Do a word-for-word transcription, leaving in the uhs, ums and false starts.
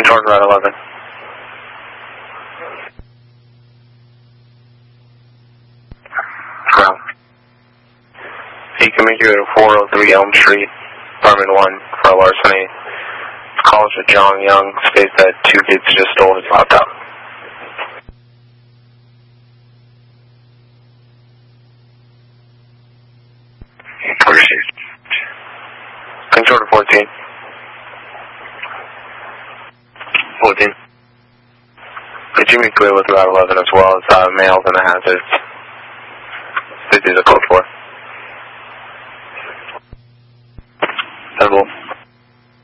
Jordan Route eleven. Ground. He can make you at four oh three Elm Street, apartment one, for a larceny. Calls for John Young, states that two kids just stole his laptop. Jordan fourteen. fourteen. The Jimmy Clear with Route eleven as well as uh, males and the hazards. This is a code four. Double.